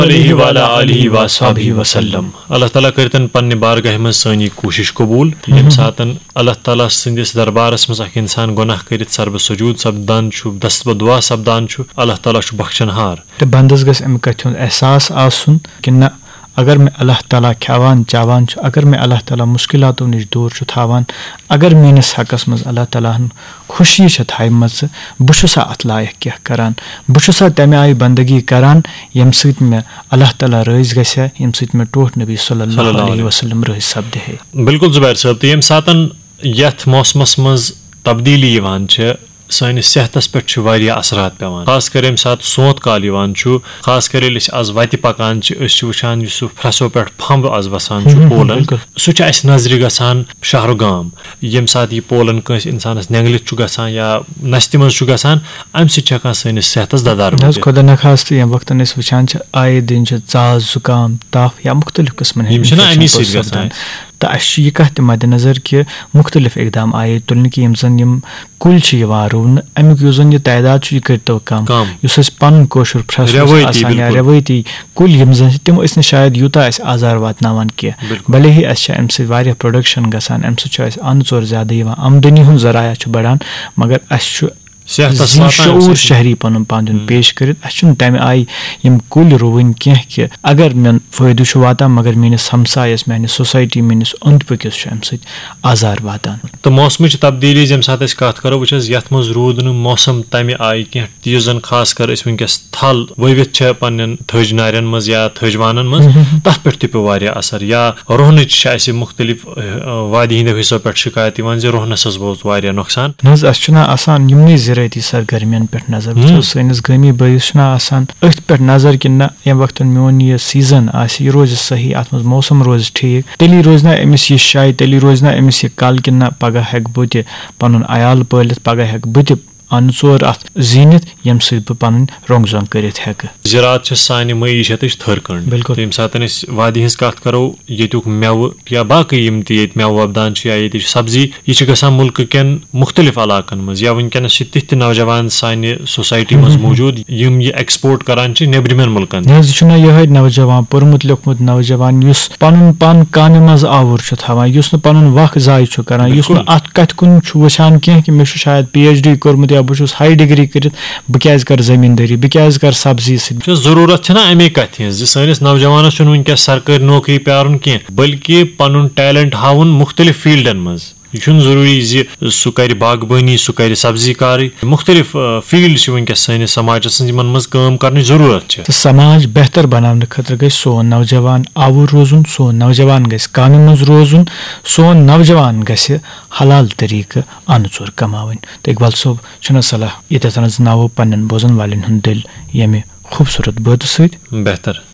علیہ وعلی آلہ وصحبہ وسلم. اللہ تعالیٰ کٔرتن پننہِ بارگاہہِ منٛز سٲنۍ یہِ کوٗشش قبوٗل ییٚمہِ ساتہٕ اللہ تعالیٰ سٕنٛدِس دربارس منٛز اکھ انسان گۄناہ کٔرِتھ سربہٕ سجوٗد سپدان چھُ دستبہٕ دعا سپدان چھُ اللہ تعالیٰ چھُ بخشن ہار. تہٕ بنٛدس گژھِ امہِ کتھِ ہُنٛد احساس آسُن کہِ نہ اگر مےٚ اللہ تعالیٰ کھٮ۪وان چٮ۪وان چھُ اگر مےٚ اللہ تعالیٰ مُشکلاتو نِش دوٗر چھُ تھاوان اگر میٲنِس حقس منٛز اللہ تعالیٰ ہن خوشی چھےٚ تھایمژٕ بہٕ چھُسا اتھ لایق کینٛہہ کران بہٕ چھُسا تمہِ آیہِ بندگی کران ییٚمہِ سۭتۍ مےٚ اللہ تعالیٰ رٲضۍ گژھِ ہا ییٚمہِ سۭتۍ مےٚ ٹوٹھ نبی صلی اللہ علیہ وسلم رٲضۍ سپدِ ہے. بالکل زُبیر صٲب. تہٕ ییٚمہِ ساتہٕ یتھ موسمس منٛز تبدیٖلی یِوان چھِ سٲنِس صحتس پٮ۪ٹھ چھِ واریاہ اثرات پیٚوان خاص کر ییٚمہِ ساتہٕ سونٛت کال یِوان چھُ خاص کر ییٚلہِ أسۍ آز وتہِ پکان چھِ أسۍ چھِ وٕچھان یُس سُہ فرٛیسو پٮ۪ٹھ پھمب آز وسان چھُ پولن سُہ چھُ اسہِ نظرِ گژھان شہرٕ گام ییٚمہِ ساتہٕ یہِ پولن کٲنٛسہِ انسانس نینگلِتھ چھُ گژھان یا نستہِ منٛز چھُ گژھان امہِ سۭتۍ چھُ ہٮ۪کان سٲنِس صحتس ددار وٲتِتھ. خۄدا نخواستہٕ ییٚمہِ وقتن أسۍ وٕچھان چھِ آیے دِن چھِ ژاس زُکام تپھ یا مختلف قٕسمن ہٕنٛدۍ تہٕ اَسہِ چھِ یہِ کتھ تہِ مدِ نظر کہِ مختلف اقدام آیے تُلنہٕ کہِ یِم زن یِم کُلۍ چھِ یِوان رُونہٕ امیُک یُس زن یہِ تعداد چھُ یہِ کٔرتو کم یُس اَسہِ پنُن کٲشُر پھرٛس اوس آسان یا رٮ۪وٲیتی کُلۍ یِم زن چھِ تِم ٲسۍ نہٕ شاید یوٗتاہ اَسہِ آزار واتناوان کینٛہہ بھلے ہی اَسہِ چھِ امہِ سۭتۍ واریاہ پرٛوڈکشن گژھان امہِ سۭتۍ چھُ اَسہِ اَنہٕ ژور زیادٕ یِوان آمدٔنی ہُنٛد ذرایع چھُ بڑان مگر اَسہِ چھُ شعوٗر شہری پنُن پان دیُن پیش کٔرِتھ اَسہِ چھُنہٕ تمہِ آیہِ یِم کُلۍ رُوٕنۍ کینٛہہ کہِ اگر مےٚ فٲیدٕ چھُ واتان مگر میٲنِس ہمسایس میانہِ سوسایٹی میٲنِس اوٚنٛد پٔکِس چھُ امہِ سۭتۍ آزار واتان. تہٕ موسمٕچ تبدیٖلی ییٚمہِ ساتہٕ أسۍ کتھ کرو وٕچھ حظ یتھ منٛز روٗد نہٕ موسم تمہِ آیہِ کینٛہہ یُس زن خاص کر أسۍ وٕنکیٚس تھل ؤوِتھ چھِ پننٮ۪ن تھٔج نارٮ۪ن منٛز یا تھٔج وانن منٛز تتھ پٮ۪ٹھ تہِ پیٚو واریاہ اثر یا رۄہنٕچ چھِ اسہِ مختلف وادی ہٕنٛدیو حِصو پٮ۪ٹھ شِکایت یِوان زِ رۄہنس حظ ووت واریاہ نۄقصان. نہ حظ اَسہِ چھُنہ آسان یِمنٕے زِرٲعتی سرگرمین پٮ۪ٹھ نظر وٕچھو سٲنِس گٲمی بٲیِس چھُنہ آسان أتھۍ پٮ۪ٹھ نظر کہِ نہ ییٚمہِ وقتن میون یہِ سیٖزن آسہِ یہِ روزِ صحیح اتھ منٛز موسم روزِ ٹھیٖک تیٚلی روزِ نہ أمِس یہِ شاے تیٚلی روزِ نہ أمِس یہِ کل کہِ نہ پگہہ ہٮ۪کہٕ بہٕ تہِ پنُن عیال پٲلِتھ پگہہ ہٮ۪کہٕ بہٕ تہِ اَنہٕ ژور اتھ زیٖنِتھ ییٚمہِ سۭتۍ بہٕ پنٕنۍ رۄنٛگ زۄنٛگ کٔرِتھ ہٮ۪کہٕ. زِراعت چھِ سانہِ معیٖشتٕچ تھٔر کٔنٛڈ بالکل ییٚمہِ ساتہٕ أسۍ وادی ہٕنٛز کتھ کرو ییٚتیُک مٮ۪وٕ یا باقٕے یِم تہِ ییٚتہِ مٮ۪وٕ وۄپدان چھِ یا ییٚتِچ سبزی یہِ چھِ گژھان مُلکہٕ کٮ۪ن مختلف علاقن منٛز یا وٕنکیٚنس چھِ تِتھۍ تہِ نوجوان سانہِ سوسایٹی منٛز موٗجوٗد یِم یہِ ایٚکٕسپورٹ کران چھِ نیٚبرِمٮ۪ن مُلکن. یہِ چھُنہ یِہوے نوجوان پوٚرمُت لیوٚکھمُت نوجوان یُس پنُن پان کامہِ منٛز آوُر چھُ تھاوان یُس نہٕ پنُن وق ضایہِ چھُ کران یُس نہٕ اتھ کتھِ کُن چھُ وٕچھان کینٛہہ کہِ مےٚ چھُ شاید PhD کوٚرمُت یا بہٕ چھُس ہاے ڈگری کٔرِتھ بہٕ کیازِ کرٕ زٔمیٖندٲری بہٕ کیازِ کرٕ سبزی سۭتۍ. ضروٗرت چھنہ امے کتھِ ہٕنٛز زِ سٲنِس نوجوانس چھُنہٕ وٕنکیٚس سرکٲرۍ نوکری پیارُن کینٛہہ بٔلکہِ پنُن ٹیلنٹ ہاوُن مختلف فیٖلڈن منٛز یہِ چھُنہٕ ضروٗری زِ سُہ کرِ باغبٲنی سُہ کرِ سبزی کارٕے مختلف فیٖلڈ چھِ وٕنکیٚس سٲنِس سماجس منٛز یِمن منٛز کٲم کرنٕچ ضروٗرت چھِ. تہٕ سماج بہتر بناونہٕ خٲطرٕ گژھِ سون نوجوان آوُر روزُن سون نوجوان گژھِ کامہِ منٛز روزُن سون نوجوان گژھِ حلال طٔریٖقہٕ اَنہٕ ژور کماوٕنۍ. تہٕ اقبال صٲب چھُنہ صلاح ییٚتٮ۪تھ ناوو پننٮ۪ن بوزن والٮ۪ن ہُنٛد دِل ییٚمہِ خوٗبصوٗرت بٲتہٕ سۭتۍ بہتر.